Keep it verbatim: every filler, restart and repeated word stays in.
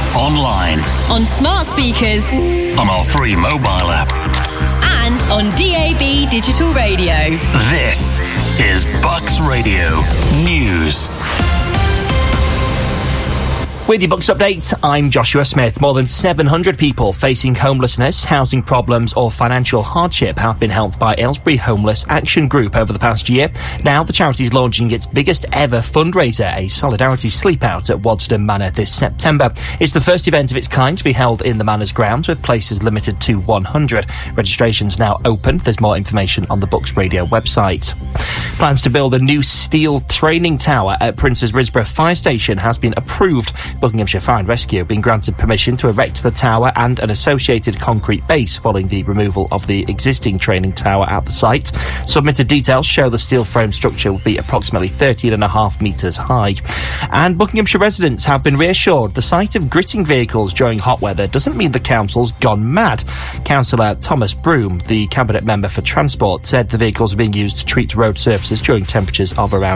online, on smart speakers, on our free mobile app, and on D A B digital radio. This is Bucks Radio News. With your Bucks update, I'm Joshua Smith. More than seven hundred people facing homelessness, housing problems or financial hardship have been helped by Aylesbury Homeless Action Group over the past year. Now the charity is launching its biggest ever fundraiser, a solidarity sleep out at Wadston Manor this September. It's the first event of its kind to be held in the Manor's grounds, with places limited to one hundred. Registration's now open. There's more information on the Bucks Radio website. Plans to build a new steel training tower at Princes Risborough Fire Station has been approved. Buckinghamshire Fire and Rescue have been granted permission to erect the tower and an associated concrete base following the removal of the existing training tower at the site. Submitted details show the steel frame structure will be approximately thirteen and a half metres high. And Buckinghamshire residents have been reassured the sight of gritting vehicles during hot weather doesn't mean the council's gone mad. Councillor Thomas Broom, the Cabinet Member for Transport, said the vehicles are being used to treat road surfaces during temperatures of around